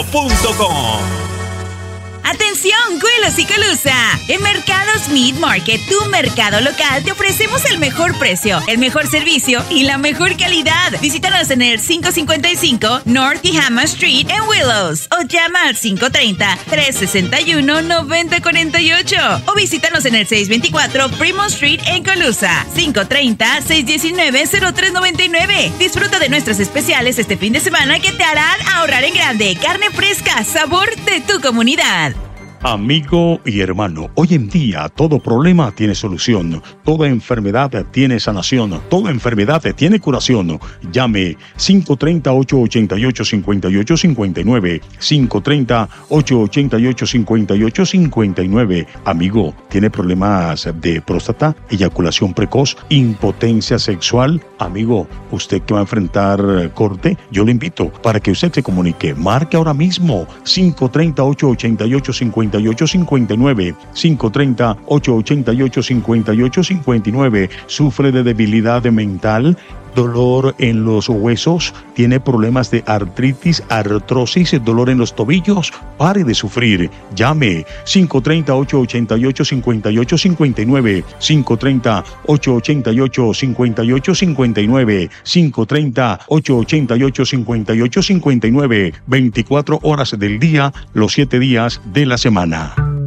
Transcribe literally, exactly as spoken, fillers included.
punto com. ¡Atención, Güelos y Colusa! En Mercados Meat Market, tu mercado local, te ofrecemos el mejor precio, el mejor servicio y la mejor calidad. Visítanos en el quinientos cincuenta y cinco North Tehama Street en Willows o llama al cinco treinta, trescientos sesenta y uno, noventa cuarenta y ocho o visítanos en el seiscientos veinticuatro Primos Street en Colusa, cinco treinta, seiscientos diecinueve, cero tres noventa y nueve. Disfruta de nuestros especiales este fin de semana que te harán ahorrar en grande. Carne fresca, sabor de tu comunidad. Amigo y hermano, hoy en día todo problema tiene solución, toda enfermedad tiene sanación, toda enfermedad tiene curación. Llame cinco treinta, ocho ochenta y ocho, cincuenta y ocho cincuenta y nueve, cinco treinta, ocho ochenta y ocho, cincuenta y ocho cincuenta y nueve. Amigo, ¿tiene problemas de próstata, eyaculación precoz, impotencia sexual? Amigo, usted que va a enfrentar corte, yo le invito para que usted se comunique. Marque ahora mismo cinco treinta, ocho ochenta y ocho, cincuenta y ocho cincuenta y nueve, cinco treinta, ocho ochenta y ocho, cincuenta y ocho cincuenta y nueve. ¿Sufre de debilidad mental, dolor en los huesos, tiene problemas de artritis, artrosis, dolor en los tobillos? Pare de sufrir. Llame cinco treinta, ocho ochenta y ocho, cincuenta y ocho cincuenta y nueve, cinco treinta, ocho ochenta y ocho, cincuenta y ocho cincuenta y nueve, cinco treinta, ocho ochenta y ocho, cincuenta y ocho cincuenta y nueve. veinticuatro horas del día, los siete días de la semana.